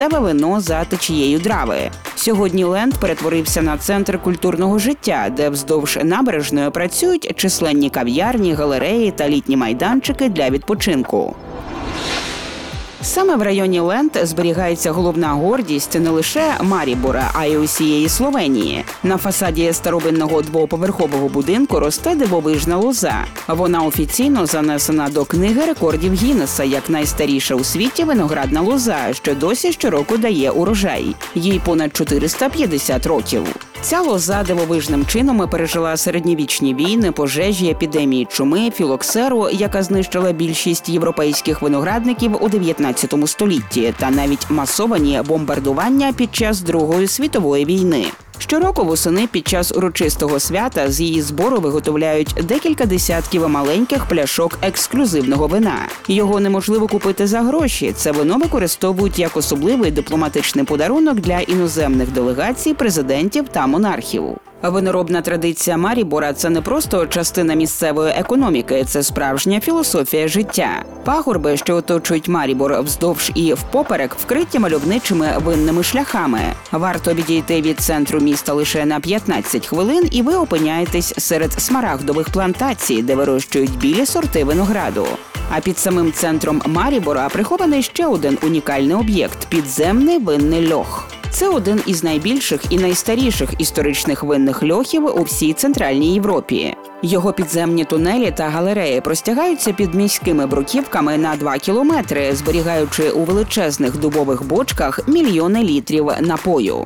вино за течією Драви. Сьогодні Ленд перетворився на центр культурного життя, де вздовж набережної працюють численні кав'ярні, галереї та літні майданчики для відпочинку. Саме в районі Ленд зберігається головна гордість не лише Марібора, а й усієї Словенії. На фасаді старовинного двоповерхового будинку росте дивовижна лоза. Вона офіційно занесена до книги рекордів Гіннеса як найстаріша у світі виноградна лоза, що досі щороку дає урожай. Їй понад 450 років. Ця лоза дивовижним чином пережила середньовічні війни, пожежі, епідемії чуми, філоксеру, яка знищила більшість європейських виноградників у 19 столітті, та навіть масовані бомбардування під час Другої світової війни. Щороку восени під час урочистого свята з її збору виготовляють декілька десятків маленьких пляшок ексклюзивного вина. Його неможливо купити за гроші. Це вино використовують як особливий дипломатичний подарунок для іноземних делегацій, президентів та монархів. Виноробна традиція Марібора – це не просто частина місцевої економіки, це справжня філософія життя. Пагорби, що оточують Марібор вздовж і впоперек, вкриті мальовничими винними шляхами. Варто відійти від центру міста лише на 15 хвилин, і ви опиняєтесь серед смарагдових плантацій, де вирощують білі сорти винограду. А під самим центром Марібора прихований ще один унікальний об'єкт – підземний винний льох. Це один із найбільших і найстаріших історичних винних льохів у всій Центральній Європі. Його підземні тунелі та галереї простягаються під міськими бруківками на 2 кілометри, зберігаючи у величезних дубових бочках мільйони літрів напою.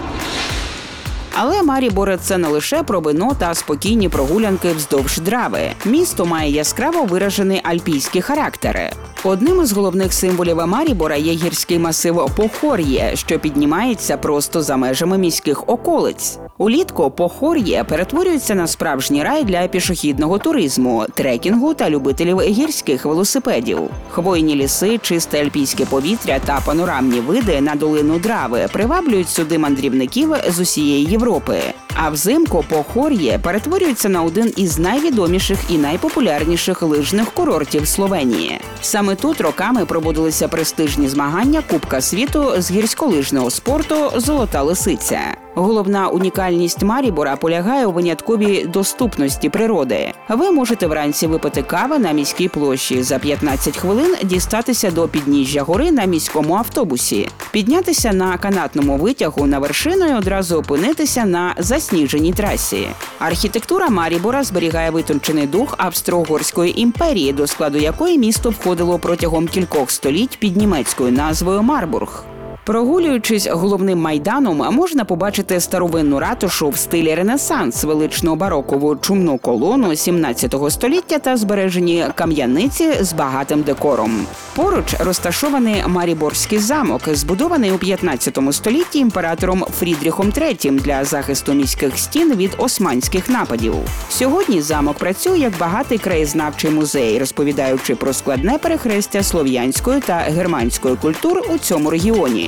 Але Марібор – це не лише про вино та спокійні прогулянки вздовж Драви. Місто має яскраво виражений альпійський характер. Одним із головних символів Марібора є гірський масив Похор'є, що піднімається просто за межами міських околиць. Улітку Похор'є перетворюється на справжній рай для пішохідного туризму, трекінгу та любителів гірських велосипедів. Хвойні ліси, чисте альпійське повітря та панорамні види на долину Драви приваблюють сюди мандрівників з усієї Європи. А взимку Похор'є перетворюється на один із найвідоміших і найпопулярніших лижних курортів Словенії. Саме тут роками проводилися престижні змагання Кубка світу з гірськолижного спорту «Золота лисиця». Головна унікальність Марібора полягає у винятковій доступності природи. Ви можете вранці випити кави на міській площі, за 15 хвилин дістатися до підніжжя гори на міському автобусі, піднятися на канатному витягу на вершину і одразу опинитися на засніженій трасі. Архітектура Марібора зберігає витончений дух Австро-Угорської імперії, до складу якої місто входило протягом кількох століть під німецькою назвою Марбург. Прогулюючись головним майданом, можна побачити старовинну ратушу в стилі Ренесанс, величну барокову чумну колону 17 століття та збережені кам'яниці з багатим декором. Поруч розташований Маріборський замок, збудований у 15 столітті імператором Фрідріхом III для захисту міських стін від османських нападів. Сьогодні замок працює як багатий краєзнавчий музей, розповідаючи про складне перехрестя слов'янської та германської культур у цьому регіоні.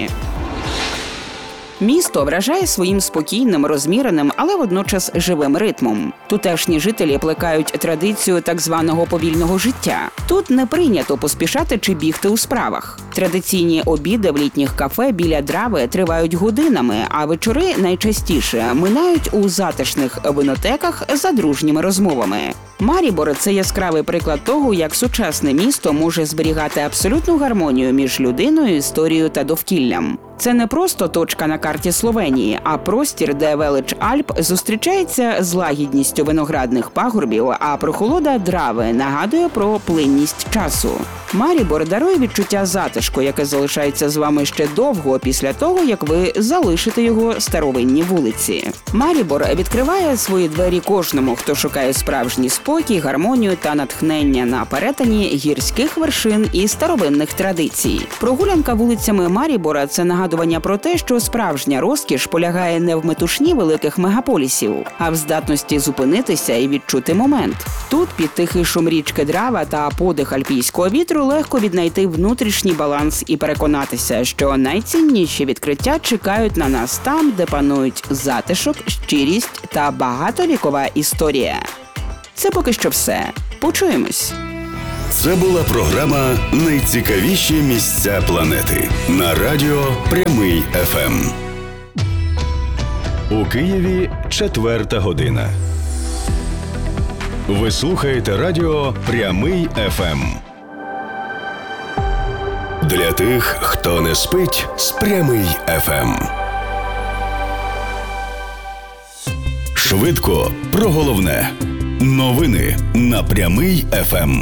Місто вражає своїм спокійним, розміреним, але водночас живим ритмом. Тутешні жителі плекають традицію так званого повільного життя. Тут не прийнято поспішати чи бігти у справах. Традиційні обіди в літніх кафе біля Драви тривають годинами, а вечори найчастіше минають у затишних винотеках за дружніми розмовами. Марібор – це яскравий приклад того, як сучасне місто може зберігати абсолютну гармонію між людиною, історією та довкіллям. Це не просто точка на карті Словенії, а простір, де велич Альп зустрічається з лагідністю виноградних пагорбів, а прохолода Драви нагадує про плинність часу. Марібор дарує відчуття затишку, яке залишається з вами ще довго після того, як ви залишите його старовинні вулиці. Марібор відкриває свої двері кожному, хто шукає справжній спокій, гармонію та натхнення на перетині гірських вершин і старовинних традицій. Прогулянка вулицями Марібора – це нагадування про те, що справжня розкіш полягає не в метушні великих мегаполісів, а в здатності зупинитися і відчути момент. Тут під тихий шум річки Драва та подих альпійського вітру легко віднайти внутрішній баланс і переконатися, що найцінніші відкриття чекають на нас там, де панують затишок, щирість та багатовікова історія. Це поки що все. Почуємось! Це була програма «Найцікавіші місця планети» на радіо Прямий ФМ. У Києві 4 година. Ви слухаєте радіо Прямий ФМ. Для тих, хто не спить з Прямий ФМ. Швидко про головне. Новини на Прямий ФМ.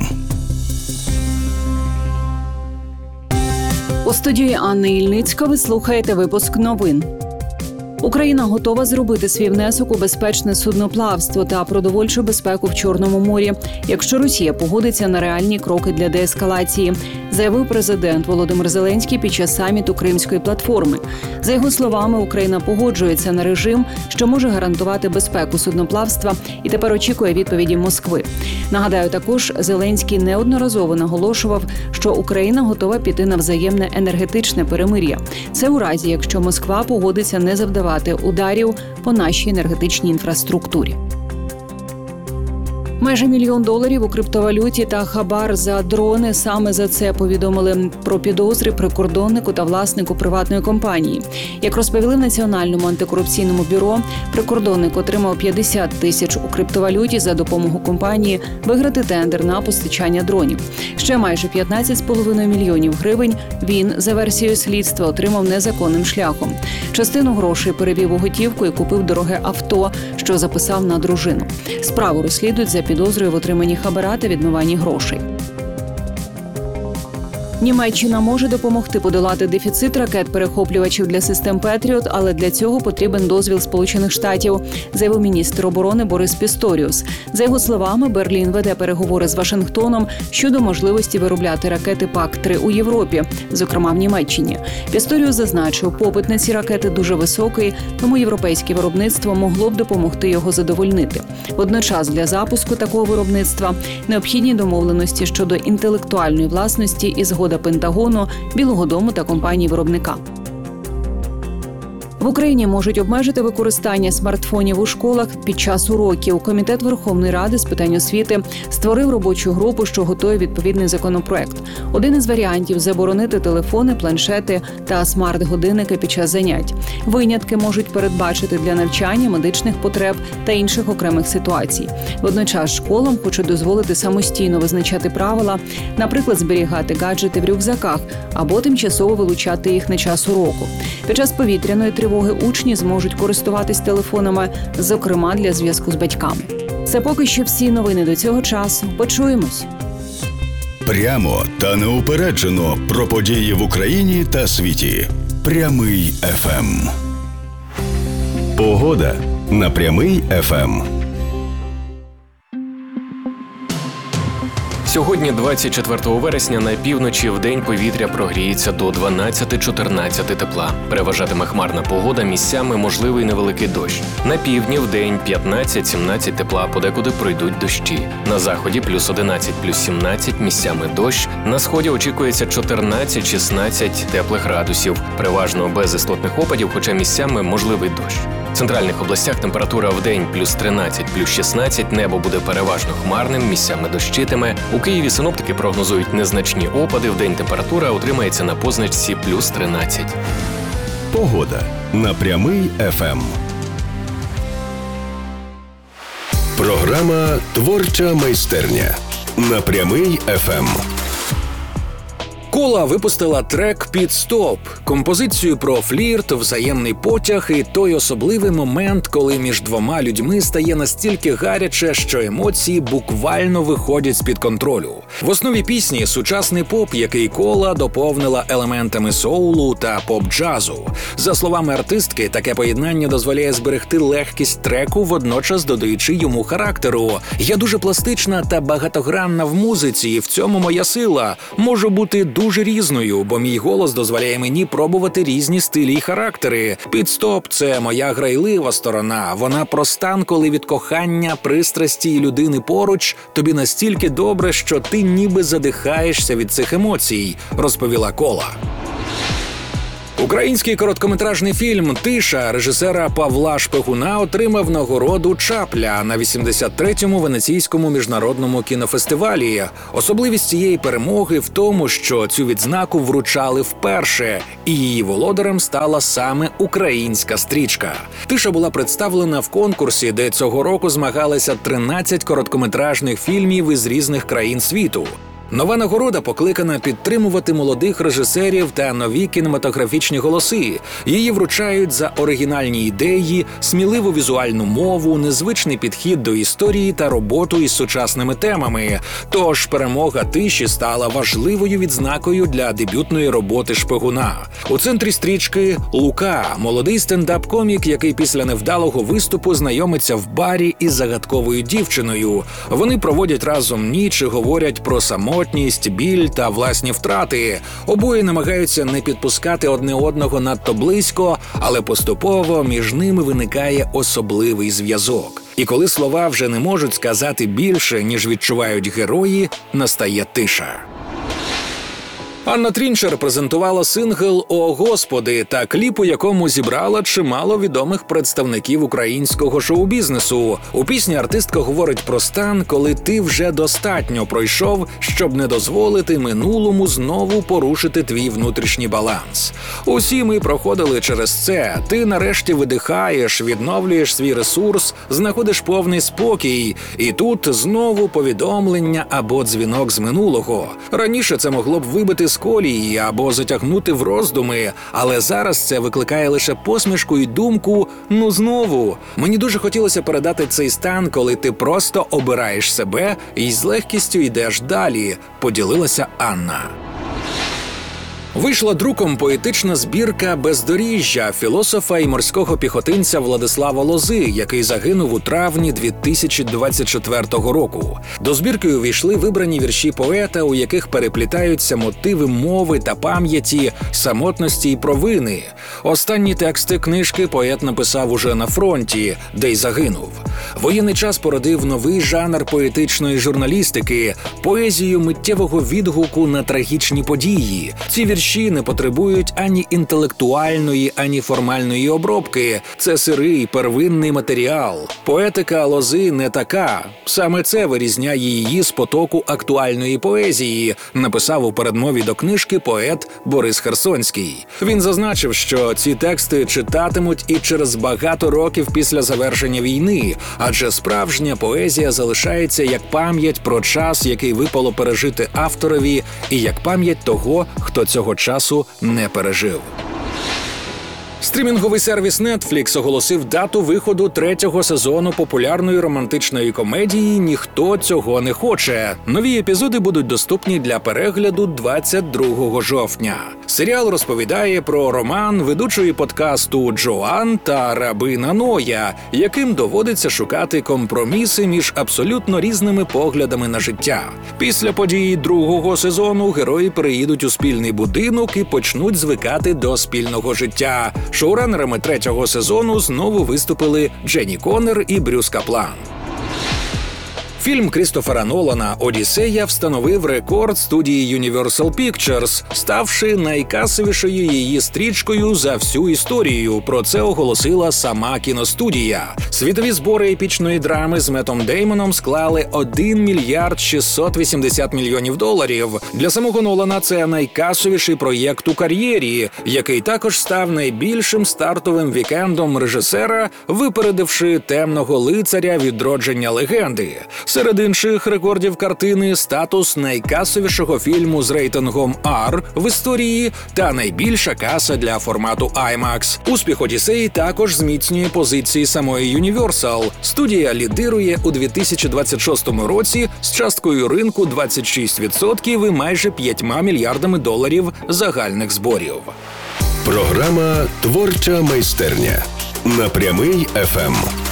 У студії Анни Ільницька ви слухаєте випуск новин. Україна готова зробити свій внесок у безпечне судноплавство та продовольчу безпеку в Чорному морі, якщо Росія погодиться на реальні кроки для деескалації, заявив президент Володимир Зеленський під час саміту Кримської платформи. За його словами, Україна погоджується на режим, що може гарантувати безпеку судноплавства, і тепер очікує відповіді Москви. Нагадаю, також Зеленський неодноразово наголошував, що Україна готова піти на взаємне енергетичне перемир'я. Це у разі, якщо Москва погодиться не завдавати ударів по нашій енергетичній інфраструктурі. Майже $1 мільйон у криптовалюті та хабар за дрони. Саме за це повідомили про підозри прикордоннику та власнику приватної компанії. Як розповіли в Національному антикорупційному бюро, прикордонник отримав 50 тисяч у криптовалюті за допомогу компанії виграти тендер на постачання дронів. Ще майже 15,5 мільйонів гривень він, за версією слідства, отримав незаконним шляхом. Частину грошей перевів у готівку і купив дороге авто, що записав на дружину. Справу розслідують за підозрою в отриманні хабара та відмиванні грошей. Німеччина може допомогти подолати дефіцит ракет-перехоплювачів для систем «Петріот», але для цього потрібен дозвіл Сполучених Штатів, заявив міністр оборони Борис Пісторіус. За його словами, Берлін веде переговори з Вашингтоном щодо можливості виробляти ракети ПАК-3 у Європі, зокрема в Німеччині. Пісторіус зазначив, попит на ці ракети дуже високий, тому європейське виробництво могло б допомогти його задовольнити. Водночас для запуску такого виробництва необхідні домовленості щодо інтелектуальної власності і згода Пентагону, Білого дому та компанії-виробника. В Україні можуть обмежити використання смартфонів у школах під час уроків. Комітет Верховної Ради з питань освіти створив робочу групу, що готує відповідний законопроект. Один із варіантів – заборонити телефони, планшети та смарт-годинники під час занять. Винятки можуть передбачити для навчання, медичних потреб та інших окремих ситуацій. Водночас школам хочуть дозволити самостійно визначати правила, наприклад, зберігати гаджети в рюкзаках або тимчасово вилучати їх на час уроку. Під час повітряної тривоги учні зможуть користуватись телефонами, зокрема для зв'язку з батьками. Це поки що всі новини до цього часу. Почуємось. Прямо та неупереджено про події в Україні та світі. Прямий ФМ. Погода на Прямий ФМ. Сьогодні, 24 вересня, на півночі вдень повітря прогріється до 12-14 тепла. Переважатиме хмарна погода, місцями можливий невеликий дощ. На півдні вдень 15-17 тепла, подекуди пройдуть дощі. На заході +11, +17, місцями дощ. На сході очікується 14-16 теплих градусів. Переважно без істотних опадів, хоча місцями можливий дощ. В центральних областях температура вдень +13, +16, небо буде переважно хмарним, місцями дощитиме. У Києві синоптики прогнозують незначні опади, вдень температура утримається на позначці +13. Погода на Прямий ФМ. Програма «Творча майстерня» на Прямий ФМ. Кола випустила трек «Підстоп» – композицію про флірт, взаємний потяг і той особливий момент, коли між двома людьми стає настільки гаряче, що емоції буквально виходять з-під контролю. В основі пісні – сучасний поп, який Кола доповнила елементами соулу та поп-джазу. За словами артистки, таке поєднання дозволяє зберегти легкість треку, водночас додаючи йому характеру. «Я дуже пластична та багатогранна в музиці, і в цьому моя сила. Можу бути дуже різною, бо мій голос дозволяє мені пробувати різні стилі й характери. Підстоп – це моя грайлива сторона. Вона про стан, коли від кохання, пристрасті і людини поруч тобі настільки добре, що ти ніби задихаєшся від цих емоцій», – розповіла Кола. Український короткометражний фільм «Тиша» режисера Павла Шпигуна отримав нагороду Чапля на 83-му Венеційському міжнародному кінофестивалі. Особливість цієї перемоги в тому, що цю відзнаку вручали вперше, і її володарем стала саме українська стрічка. «Тиша» була представлена в конкурсі, де цього року змагалися 13 короткометражних фільмів із різних країн світу. Нова нагорода покликана підтримувати молодих режисерів та нові кінематографічні голоси. Її вручають за оригінальні ідеї, сміливу візуальну мову, незвичний підхід до історії та роботу із сучасними темами. Тож перемога «Тиші» стала важливою відзнакою для дебютної роботи Шпигуна. У центрі стрічки Лука – молодий стендап-комік, який після невдалого виступу знайомиться в барі із загадковою дівчиною. Вони проводять разом ніч і говорять про самотність, біль та власні втрати. Обоє намагаються не підпускати одне одного надто близько, але поступово між ними виникає особливий зв'язок. І коли слова вже не можуть сказати більше, ніж відчувають герої, настає тиша. Анна Трінчер презентувала сингл «О Господи» та кліп, у якому зібрала чимало відомих представників українського шоу-бізнесу. У пісні артистка говорить про стан, коли ти вже достатньо пройшов, щоб не дозволити минулому знову порушити твій внутрішній баланс. Усі ми проходили через це. Ти нарешті видихаєш, відновлюєш свій ресурс, знаходиш повний спокій. І тут знову повідомлення або дзвінок з минулого. Раніше це могло б вибити з колії або затягнути в роздуми, але зараз це викликає лише посмішку і думку «ну знову». Мені дуже хотілося передати цей стан, коли ти просто обираєш себе і з легкістю йдеш далі, поділилася Анна. Вийшла друком поетична збірка «Бездоріжжя» філософа і морського піхотинця Владислава Лози, який загинув у травні 2024 року. До збірки увійшли вибрані вірші поета, у яких переплітаються мотиви мови та пам'яті, самотності і провини. Останні тексти книжки поет написав уже на фронті, де й загинув. Воєнний час породив новий жанр поетичної журналістики – поезію миттєвого відгуку на трагічні події. Ці вірші не потребують ані інтелектуальної, ані формальної обробки. Це сирий, первинний матеріал. Поетика Лози не така. Саме це вирізняє її з потоку актуальної поезії, написав у передмові до книжки поет Борис Херсонський. Він зазначив, що ці тексти читатимуть і через багато років після завершення війни, адже справжня поезія залишається як пам'ять про час, який випало пережити авторові, і як пам'ять того, хто цього часу не пережив. Стрімінговий сервіс Netflix оголосив дату виходу 3-го сезону популярної романтичної комедії «Ніхто цього не хоче». Нові епізоди будуть доступні для перегляду 22 жовтня. Серіал розповідає про роман ведучої подкасту Джоан та рабина Ноя, яким доводиться шукати компроміси між абсолютно різними поглядами на життя. Після події 2-го сезону герої переїдуть у спільний будинок і почнуть звикати до спільного життя. Шоуранерами 3-го сезону знову виступили Дженні Коннор і Брюс Каплан. Фільм Крістофера Нолана «Одіссея» встановив рекорд студії Universal Pictures, ставши найкасовішою її стрічкою за всю історію. Про це оголосила сама кіностудія. Світові збори епічної драми з Меттом Деймоном склали 1 мільярд 680 мільйонів доларів. Для самого Нолана це найкасовіший проєкт у кар'єрі, який також став найбільшим стартовим вікендом режисера, випередивши «Темного лицаря. Відродження легенди». Серед інших рекордів картини – статус найкасовішого фільму з рейтингом R в історії та найбільша каса для формату IMAX. Успіх «Одіссеї» також зміцнює позиції самої Universal. Студія лідирує у 2026 році з часткою ринку 26% і майже 5 мільярдами доларів загальних зборів. Програма «Творча майстерня» на Прямий ФМ.